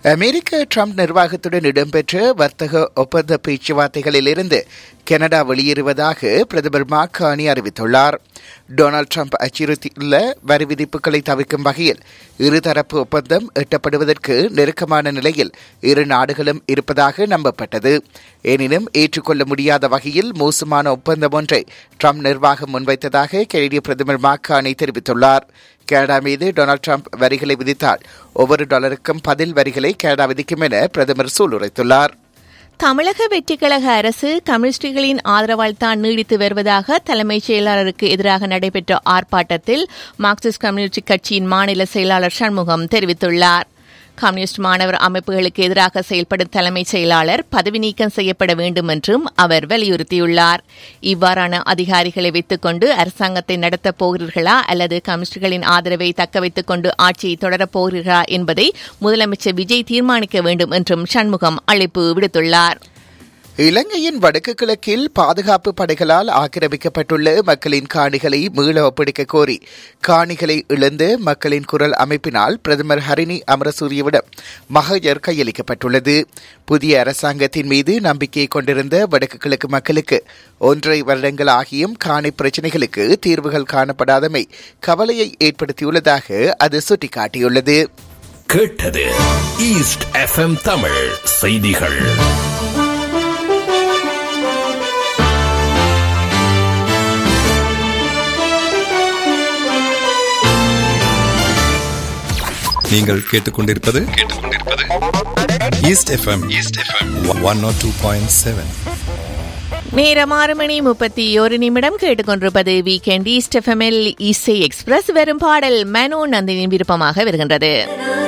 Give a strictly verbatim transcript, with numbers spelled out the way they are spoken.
அமெரிக்க Trump நிர்வாகத்துடன் இடம்பெற்ற வர்த்தக ஒப்பந்த பேச்சுவார்த்தைகளிலிருந்து கனடா வெளியேறுவதாக பிரதமர் மார்க் கார்னி அறிவித்துள்ளார். டொனால்டு ட்ரம்ப் அச்சுறுத்தியுள்ள வரி விதிப்புகளை தவிர்க்கும் வகையில் இருதரப்பு ஒப்பந்தம் எட்டப்படுவதற்கு நெருக்கமான நிலையில் இரு நாடுகளும் இருப்பதாக நம்பப்பட்டது. எனினும் ஏற்றுக்கொள்ள முடியாத வகையில் மோசமான ஒப்பந்தம் ஒன்றை ட்ரம்ப் நிர்வாகம் முன்வைத்ததாக கனடிய பிரதமர் மார்க் கார்னி தெரிவித்துள்ளார். கனடா மீது டொனால்டு ட்ரம்ப் வரிகளை விதித்தால் ஒவ்வொரு டாலருக்கும் பதில் வரிகளை கனடா விதிக்கும் என பிரதமர் சூளுரைத்துள்ளார். தமிழக வெற்றிக்கழக அரசு கம்யூனிஸ்டுகளின் ஆதரவால் தான் நீடித்து வருவதாக தலைமைச் செயலாளருக்கு எதிராக நடைபெற்ற ஆர்ப்பாட்டத்தில் மார்க்சிஸ்ட் கம்யூனிஸ்ட் கட்சியின் மாநில செயலாளர் சண்முகம் தெரிவித்துள்ளார். கம்யூனிஸ்ட் மாணவர் அமைப்புகளுக்கு எதிராக செயல்படும் தலைமைச் செயலாளர் பதவி நீக்கம் செய்யப்பட வேண்டும் என்றும் அவர் வலியுறுத்தியுள்ளார். இவ்வாறான அதிகாரிகளை வைத்துக் கொண்டு அரசாங்கத்தை நடத்தப் போகிறீர்களா அல்லது கம்யூனிஸ்டுகளின் ஆதரவை தக்க வைத்துக் கொண்டு ஆட்சியை தொடரப் போகிறீர்களா என்பதை முதலமைச்சர் விஜய் தீர்மானிக்க வேண்டும் என்றும் சண்முகம் அழைப்பு விடுத்துள்ளார். இலங்கையின் வடக்கு கிழக்கில் பாதுகாப்பு படைகளால் ஆக்கிரமிக்கப்பட்டுள்ள மக்களின் காணிகளை மீள ஒப்படைக்க கோரி காணிகளை இழந்த மக்களின் குரல் அமைப்பினால் பிரதமர் ஹரிணி அமரசூரியவிடம் மகஜர் கையளிக்கப்பட்டுள்ளது. புதிய அரசாங்கத்தின் மீது நம்பிக்கை கொண்டிருந்த வடக்கு கிழக்கு மக்களுக்கு ஒன்றரை வருடங்கள் ஆகியும் காணி பிரச்சினைகளுக்கு தீர்வுகள் காணப்படாதமை கவலையை ஏற்படுத்தியுள்ளதாக அது சுட்டிக்காட்டியுள்ளது. கேட்டது ஈஸ்ட் எஃப்எம் தமிழ் செய்திகள். நீங்கள் கேட்டுக்கொண்டிருப்பது கேட்டுக்கொண்டிருப்பது east FM east FM one not two point seven. நேரம் ஆறு மணி முப்பத்தி ஒரு நிமிடம் கேட்டுக்கொண்டிருப்பது வீக்கெண்ட் ஈஸ்ட் எஃப்எம்எல் இசை எக்ஸ்பிரஸ். வெறும் பாடல் மனோ நந்தினின் விருப்பமாக வருகின்றது.